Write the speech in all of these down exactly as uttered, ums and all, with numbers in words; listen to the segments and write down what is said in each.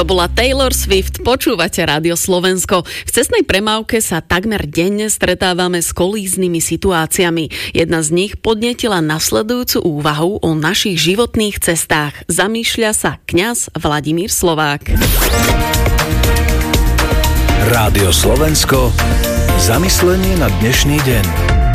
To bola Taylor Swift, počúvate Rádio Slovensko. V cestnej premávke sa takmer denne stretávame s kolíznymi situáciami. Jedna z nich podnetila nasledujúcu úvahu o našich životných cestách. Zamýšľa sa kňaz Vladimír Slovák. Rádio Slovensko. Zamyslenie na dnešný deň.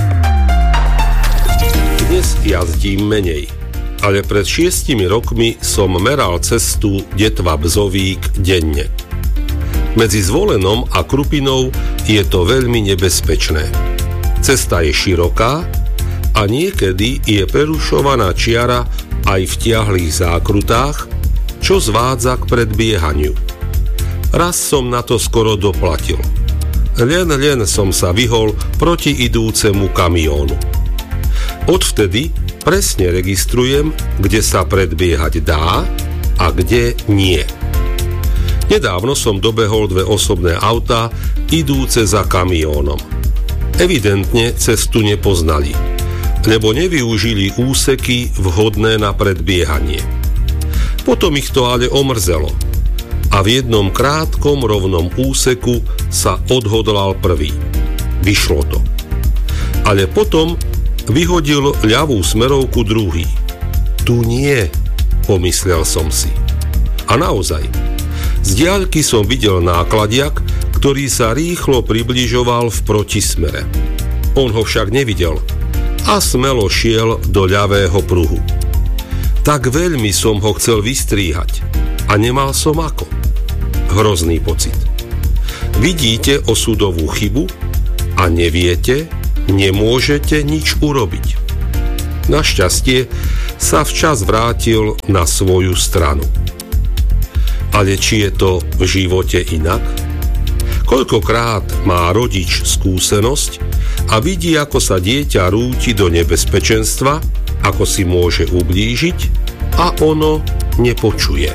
Dnes jazdím menej. Ale pred šiestimi rokmi som meral cestu Detva-Bzovík denne. Medzi Zvolenom a Krupinou je to veľmi nebezpečné. Cesta je široká a niekedy je prerušovaná čiara aj v tiahlých zákrutách, čo zvádza k predbiehaniu. Raz som na to skoro doplatil. Len len som sa vyhol proti idúcemu kamiónu. Odvtedy presne registrujem, kde sa predbiehať dá a kde nie. Nedávno som dobehol dve osobné autá idúce za kamiónom. Evidentne cestu nepoznali, lebo nevyužili úseky vhodné na predbiehanie. Potom ich to ale omrzelo a v jednom krátkom rovnom úseku sa odhodlal prvý. Vyšlo to. Ale potom vyhodil ľavú smerovku druhý. Tu nie, pomyslel som si. A naozaj, z diaľky som videl nákladiak, ktorý sa rýchlo približoval v protismere. On ho však nevidel a smelo šiel do ľavého pruhu. Tak veľmi som ho chcel vystríhať a nemal som ako. Hrozný pocit. Vidíte osudovú chybu a neviete, nemôžete nič urobiť. Našťastie sa včas vrátil na svoju stranu. Ale či je to v živote inak? Koľkokrát má rodič skúsenosť a vidí, ako sa dieťa rúti do nebezpečenstva, ako si môže ublížiť a ono nepočuje.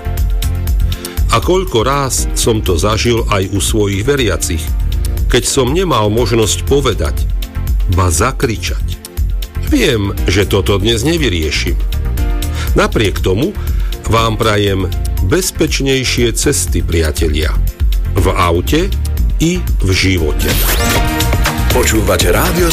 A koľko ráz som to zažil aj u svojich veriacich, keď som nemal možnosť povedať, ba zakričať. Viem, že toto dnes nevyriešim. Napriek tomu vám prajem bezpečnejšie cesty, priatelia. V aute i v živote. Počúvate Rádio